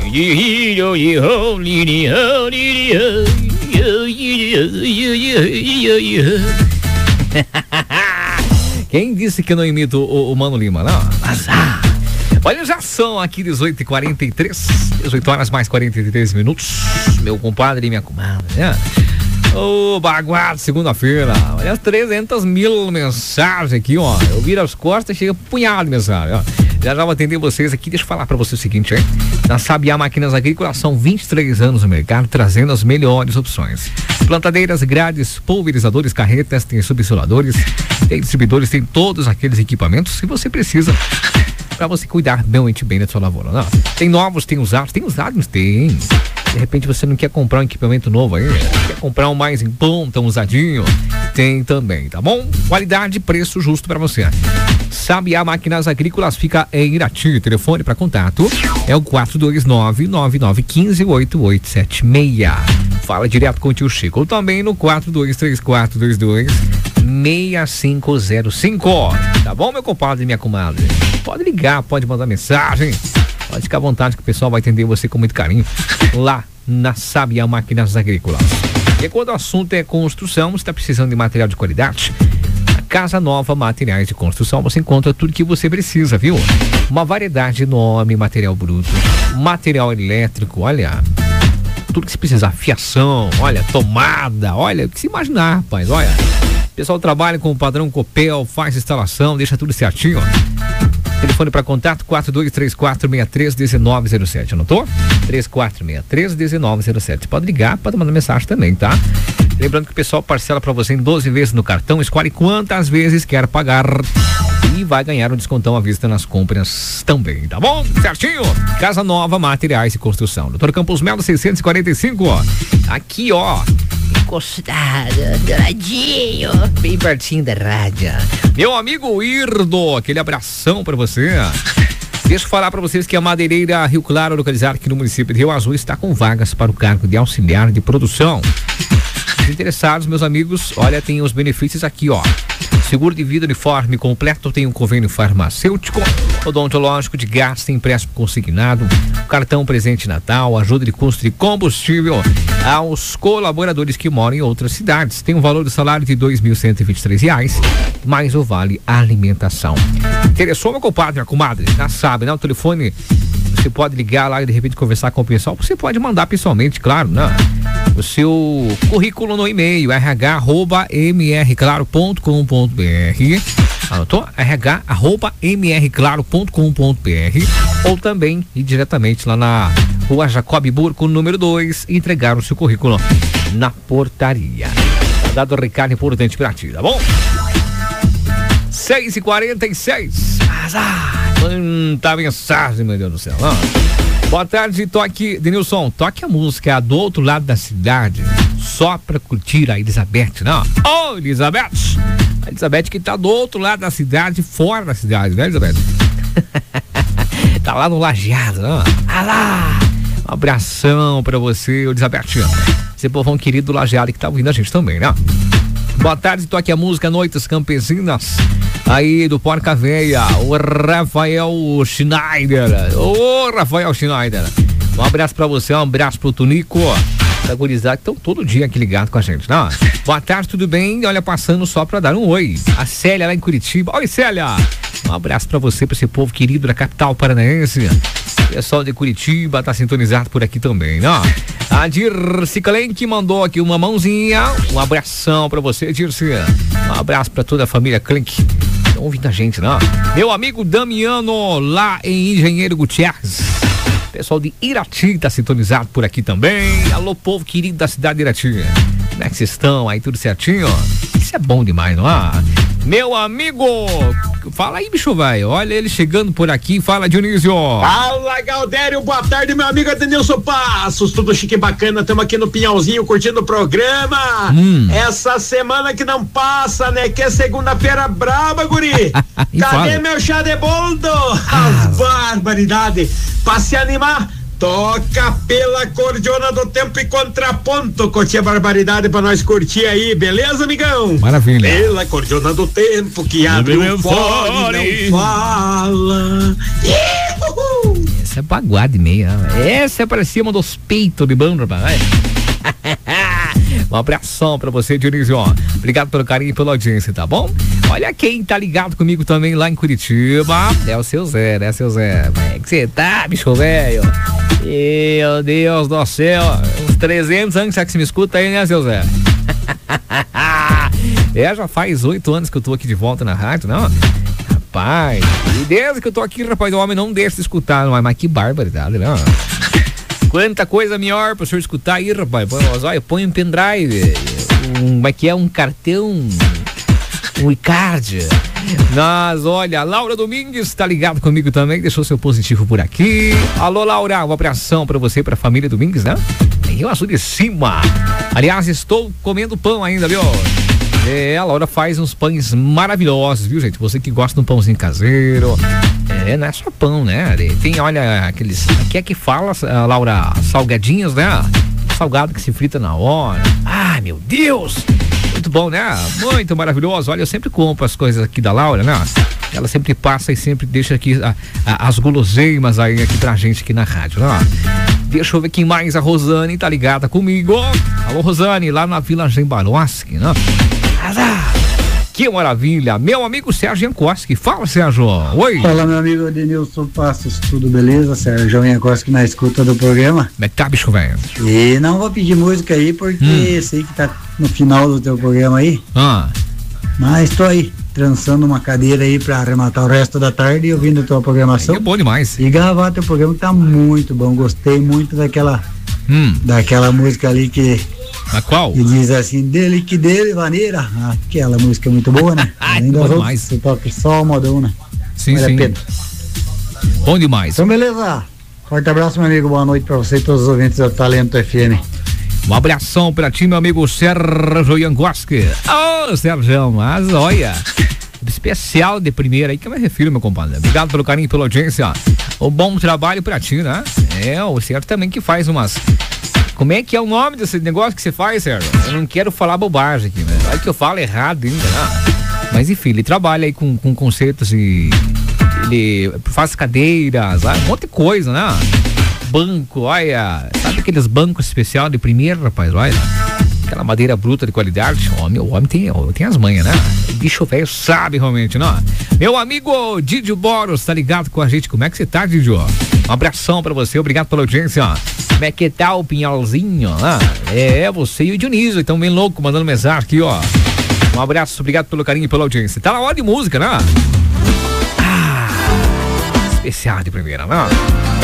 Quem disse que eu não imito o Mano Lima, não? Azar. Olha, já são aqui 18h43, 18 horas mais 43 minutos. Meu compadre e minha comadre, né? Ô, baguado, segunda-feira. Olha as 300 mil mensagens aqui, ó. Eu viro as costas, chega um punhado de mensagem, ó. Já vou atender vocês aqui. Deixa eu falar pra você o seguinte, hein? Na Sabiá Máquinas Agrícolas são 23 anos no mercado, trazendo as melhores opções. Plantadeiras, grades, pulverizadores, carretas, tem subsoladores, tem distribuidores, tem todos aqueles equipamentos que você precisa pra você cuidar realmente bem da sua lavoura, não? Tem novos, tem usados, tem. De repente você não quer comprar um equipamento novo aí, quer comprar um mais em conta, um usadinho, tem também, tá bom? Qualidade e preço justo pra você. Sabiá Máquinas Agrícolas fica em Irati. Telefone para contato é o 429-9915-8876. Fala direto com o tio Chico. Ou também no 423422-6505. Tá bom, meu compadre e minha comadre? Pode ligar, pode mandar mensagem. Pode ficar à vontade que o pessoal vai atender você com muito carinho lá na Sabiá Máquinas Agrícolas. E quando o assunto é construção, você está precisando de material de qualidade? Casa Nova Materiais de Construção, você encontra tudo que você precisa, viu? Uma variedade enorme, material bruto, material elétrico, olha, tudo que você precisar, fiação, olha, tomada, olha, o que se imaginar, rapaz, olha. O pessoal trabalha com o padrão Copel, faz instalação, deixa tudo certinho, ó. Telefone para contato 4234631907, anotou? 34631907. Pode ligar, pode mandar mensagem também, tá? Lembrando que o pessoal parcela para você em 12 vezes no cartão, escolhe quantas vezes quer pagar e vai ganhar um descontão à vista nas compras também, tá bom? Certinho? Casa Nova Materiais de Construção. Dr. Campos Melo 645, ó. Aqui, ó. Encostado, do ladinho, bem pertinho da rádio. Meu amigo Irdo, aquele abração pra você. Deixa eu falar pra vocês que a Madeireira Rio Claro, localizada aqui no município de Rio Azul, está com vagas para o cargo de auxiliar de produção. Os interessados, meus amigos, olha, tem os benefícios aqui, ó. Seguro de vida uniforme completo, tem um convênio farmacêutico, odontológico, de gás, tem empréstimo consignado, cartão presente Natal, ajuda de custo de combustível aos colaboradores que moram em outras cidades. Tem um valor do salário de R$2.123, mais o vale alimentação. Interessou, meu compadre, minha comadre? Já sabe, né? O telefone, você pode ligar lá e de repente conversar com o pessoal, você pode mandar pessoalmente, claro, né? O seu currículo no e-mail, rh@mrclaro.com.br. Anotou? rh@mrclaro.com.br, ou também ir diretamente lá na Rua Jacob Burco, número 2, e entregar o seu currículo na portaria. Dado o recado importante pra ti, tá bom? 6h46. Quanta mensagem, meu Deus do céu. Boa tarde, toque, Denilson, toque a música Do Outro Lado da Cidade, só pra curtir a Elizabeth, não? Ô, Elizabeth! A Elizabeth que tá do outro lado da cidade, fora da cidade, né, Elizabeth? Tá lá no Lajeado, não? Ah lá! Um abração pra você, Elizabeth. Esse povão querido do Lajeado que tá ouvindo a gente também, né? Boa tarde, toque a música Noites Campesinas, aí do Porca Véia, o Rafael Schneider. Ô, Rafael Schneider. Um abraço pra você, um abraço pro Tonico, da gurizada que estão todo dia aqui ligado com a gente, né? Boa tarde, tudo bem? Olha, passando só pra dar um oi. A Célia lá em Curitiba. Oi, Célia! Um abraço pra você, pra esse povo querido da capital paranaense. Pessoal de Curitiba tá sintonizado por aqui também, né? A Dirce Klenk mandou aqui uma mãozinha. Um abração pra você, Dirce. Um abraço pra toda a família Klenk. Estão ouvindo a gente, né? Meu amigo Damiano, lá em Engenheiro Gutierrez. Pessoal de Irati tá sintonizado por aqui também. Alô, povo querido da cidade de Irati. Como é que vocês estão? Aí tudo certinho? Isso é bom demais, não é? Meu amigo, fala aí, bicho, vai. Olha ele chegando por aqui. Fala, Dionísio. Fala, Galdério. Boa tarde, meu amigo Adenilson Passos. Tudo chique e bacana. Estamos aqui no Pinhalzinho curtindo o programa. Essa semana que não passa, né? Que é segunda-feira braba, guri. Cadê meu chá de boldo? As barbaridades. Pra se animar, toca pela cordiona do tempo e contraponto, curtir a barbaridade pra nós curtir aí, beleza, amigão? Maravilha. Pela cordiona do tempo que abre o fora e não fala. Essa essa é baguada e meia. Essa é pra cima dos peitos de banda, rapaz. Um abração pra você, Dionísio. Obrigado pelo carinho e pela audiência, tá bom? Olha quem tá ligado comigo também lá em Curitiba. É o seu Zé, né, seu Zé? Como é que você tá, bicho velho? Meu Deus do céu. Uns 300 anos que você me escuta aí, né, seu Zé? Já faz 8 anos que eu tô aqui de volta na rádio, não? Rapaz, e desde que eu tô aqui, rapaz, o homem não deixa de escutar, não é? Mas que barbaridade, não? Quanta coisa melhor pro senhor escutar aí, rapaz. Olha, põe um pendrive, como é que é? Um cartão, um iCard. Mas olha, Laura Domingues tá ligado comigo também, deixou seu positivo por aqui. Alô, Laura, um abração pra você e pra família Domingues, né? Rio Azul de Cima. Aliás, estou comendo pão ainda, viu? A Laura faz uns pães maravilhosos, viu, gente? Você que gosta de um pãozinho caseiro. Não é só pão, né? Tem, olha, aqueles... Aqui é que fala, Laura, salgadinhos, né? Salgado que se frita na hora. Ai, meu Deus! Muito bom, né? Muito maravilhoso. Olha, eu sempre compro as coisas aqui da Laura, né? Ela sempre passa e sempre deixa aqui as guloseimas aí aqui pra gente aqui na rádio, né? Deixa eu ver quem mais. A Rosane tá ligada comigo. Alô, Rosane, lá na Vila Gembaroski, né? Que maravilha. Meu amigo Sérgio Jankoski. Fala, Sérgio. Oi. Fala, meu amigo Edenilson Passos. Tudo beleza? Sérgio Jankoski na escuta do programa. Como é que tá, bicho velho? E não vou pedir música aí porque sei que tá no final do teu programa aí. Mas tô aí, trançando uma cadeira aí pra arrematar o resto da tarde e ouvindo a tua programação. É bom demais. E gravar teu programa que tá muito bom. Gostei muito daquela música ali que... A qual? Que diz assim, dele que dele, vaneira. Aquela música é muito boa, né? Além das outras, você toca só o modão, né? Sim, sim. Bom demais. Então, beleza. Forte abraço, meu amigo. Boa noite pra você e todos os ouvintes da Talento FM. Um abração pra ti, meu amigo Sérgio Jankoski. Ô, Sérgio, mas olha, especial de primeira aí que eu me refiro, meu compadre. Obrigado pelo carinho e pela audiência. Um bom trabalho pra ti, né? O Sérgio também que faz umas... Como é que é o nome desse negócio que você faz, Sérgio? Eu não quero falar bobagem aqui, né? Vai que eu falo errado ainda, né? Mas enfim, ele trabalha aí com conceitos e ele faz cadeiras, um monte de coisa, né? Banco, olha, sabe aqueles bancos especiais de primeira, rapaz, olha, aquela madeira bruta de qualidade. O homem tem as manhas, né? O bicho velho sabe realmente, né? Meu amigo Didio Boros, tá ligado com a gente? Como é que você tá, Didio? Um abração pra você, obrigado pela audiência. Como é que tá o Pinhalzinho? Você e o Dionísio, então bem louco, mandando mensagem aqui, ó. Um abraço, obrigado pelo carinho e pela audiência. Tá na hora de música, né? Especial de primeira, né?